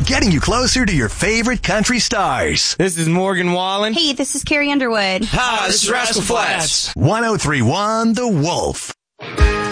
getting you closer to your favorite country stars. This is Morgan Wallen. Hey, this is Carrie Underwood. Hi, this is Rascal Flatts. 103.1 The Wolf.